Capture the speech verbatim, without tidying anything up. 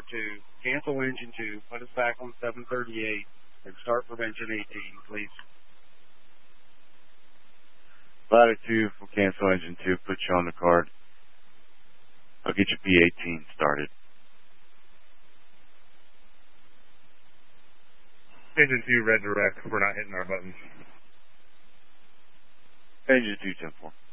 two, cancel engine two, put us back on seven thirty-eight, and start prevention eighteen, please. Ladder two, we'll cancel engine two, put you on the card. I'll get your P eighteen started. Engine two, red direct. We're not hitting our buttons. Engine two, ten four.